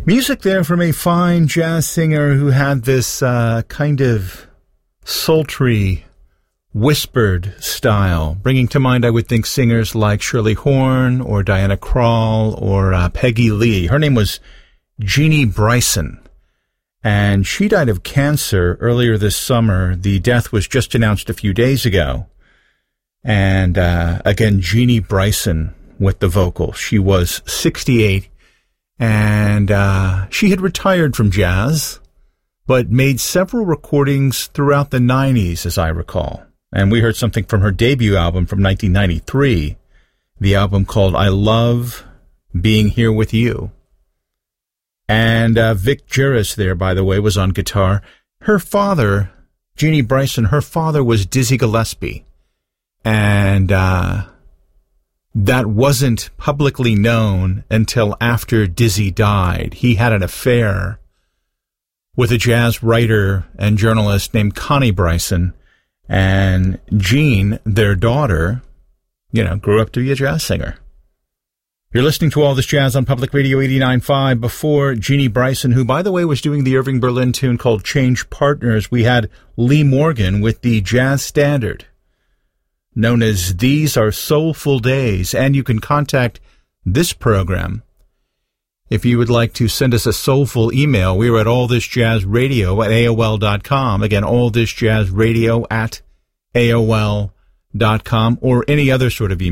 Music there from a fine jazz singer who had this kind of sultry, whispered style, bringing to mind, I would think, singers like Shirley Horn or Diana Krall or Peggy Lee. Her name was Jeannie Bryson, and she died of cancer earlier this summer. The death was just announced a few days ago. And again, Jeannie Bryson with the vocal. She was 68. And she had retired from jazz, but made several recordings throughout the 90s, as I recall. And we heard something from her debut album from 1993, the album called I Love Being Here With You. And Vic Giris there, by the way, was on guitar. Her father, Jeannie Bryson, her father was Dizzy Gillespie. And that wasn't publicly known until after Dizzy died. He had an affair with a jazz writer and journalist named Connie Bryson, and Jean, their daughter, grew up to be a jazz singer. You're listening to All This Jazz on Public Radio 89.5. Before Jeannie Bryson, who, by the way, was doing the Irving Berlin tune called Change Partners, we had Lee Morgan with the jazz standard known as These Are Soulful Days, and you can contact this program if you would like to send us a soulful email. We are at allthisjazzradio@AOL.com. Again, allthisjazzradio@AOL.com, or any other sort of email.